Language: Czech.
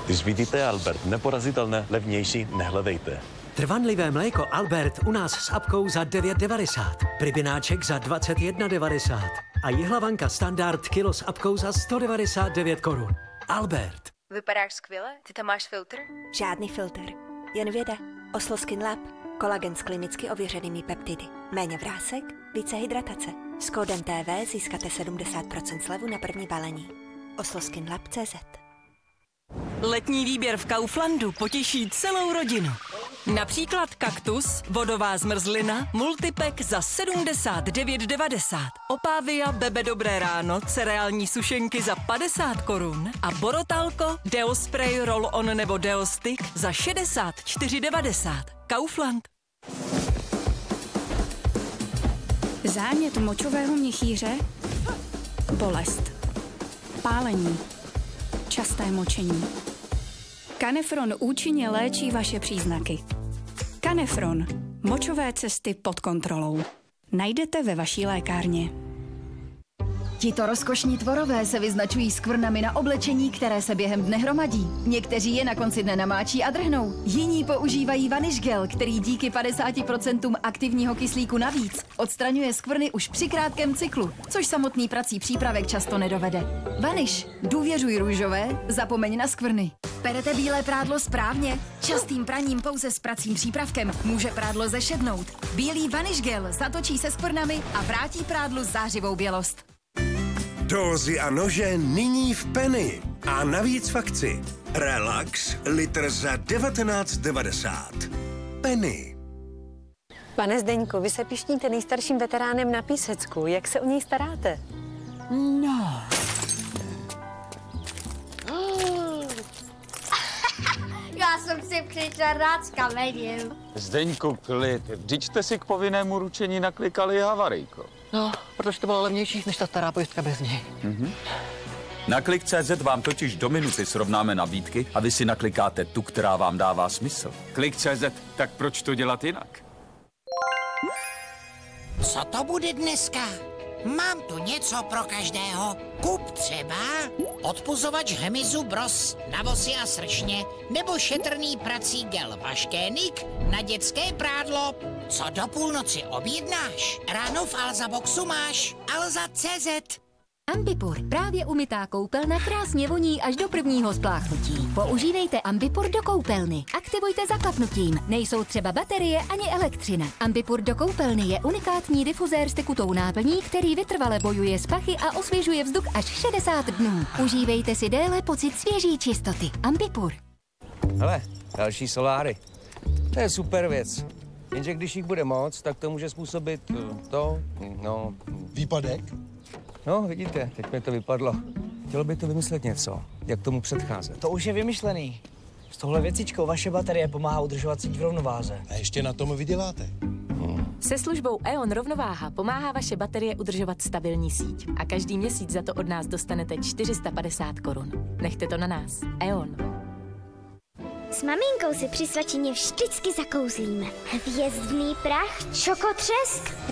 Když vidíte Albert, neporazitelné, levnější, nehledejte. Trvanlivé mléko Albert u nás s apkou za 9,90. Pribináček za 21,90. A jihlavanka standard kilo s apkou za 199 korun. Albert. Vypadáš skvěle? Ty tam máš filtr? Žádný filtr. Jen věda. Oslo Skin Lab. Kolagen s klinicky ověřenými peptidy. Méně vrásek, více hydratace. S kódem TV získáte 70% slevu na první balení. osloskinlab.cz. Letní výběr v Kauflandu potěší celou rodinu. Například kaktus, vodová zmrzlina, multipack za 79,90. Opávia Bebe Dobré ráno, cereální sušenky za 50 korun a Borotalko, Deospray, Roll-on nebo Deostick za 64,90. Kaufland. Zánět močového měchýře, bolest, pálení, časté močení. Canefron účinně léčí vaše příznaky. Canefron. Močové cesty pod kontrolou. Najdete ve vaší lékárně. Tito rozkošní tvorové se vyznačují skvrnami na oblečení, které se během dne hromadí. Někteří je na konci dne namáčí a drhnou. Jiní používají Vanish Gel, který díky 50% aktivního kyslíku navíc odstraňuje skvrny už při krátkém cyklu, což samotný prací přípravek často nedovede. Vanish. Důvěřuj růžové, zapomeň na skvrny. Perete bílé prádlo správně? Častým praním pouze s pracím přípravkem může prádlo zešednout. Bílý Vanish Gel zatočí se skvrnami a vrátí prádlu zářivou bělost. Dózy a nože nyní v Penny. A navíc v akci. Relax, litr za 19,90. Penny. Pane Zdeňku, vy se pišníte nejstarším veteránem na Písecku. Jak se o něj staráte? No. Já jsem si přišel rád s kamením. Zdeňku, klid. Vždyť jste si k povinnému ručení naklikali havarijko. No, protože to bylo levnější než ta stará pojistka bez něj. Na Klik.cz vám totiž do minuty srovnáme nabídky a vy si naklikáte tu, která vám dává smysl. Klik.cz, tak proč to dělat jinak? Co to bude dneska? Mám tu něco pro každého. Kup třeba odpuzovač hmyzu Bros na vosy a sršně, nebo šetrný prací gel Vaškénik na dětské prádlo. Co do půlnoci objednáš? Ráno v Alza Boxu máš Alza.cz. Ambipur, právě umytá koupelna krásně voní až do prvního spláchnutí. Používejte Ambipur do koupelny. Aktivujte zaklapnutím. Nejsou třeba baterie ani elektřina. Ambipur do koupelny je unikátní difuzér s tekutou náplní, který vytrvale bojuje s pachy a osvěžuje vzduch až 60 dnů. Užívejte si déle pocit svěží čistoty. Ambipur. Hele, další soláry. To je super věc. Jenže když jich bude moc, tak to může způsobit výpadek? No, vidíte, teď mi to vypadlo. Chtělo by to vymyslet něco, jak tomu předcházet. To už je vymyšlený. S touhle věcičkou vaše baterie pomáhá udržovat síť v rovnováze. A ještě na tom vyděláte. Se službou E.ON Rovnováha pomáhá vaše baterie udržovat stabilní síť. A každý měsíc za to od nás dostanete 450 korun. Nechte to na nás. E.ON. S maminkou si při svačině vždycky zakouzlíme. Hvězdný prach, čokotřesk,